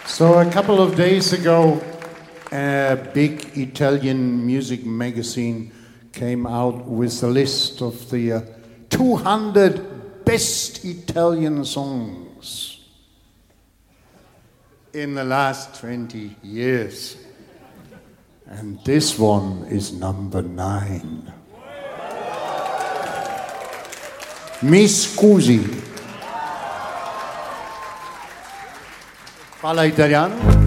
So a couple of days ago, a big Italian music magazine came out with a list of the 200 best Italian songs in the last 20 years. And this one is number 9. Mi scusi. Parla italiano?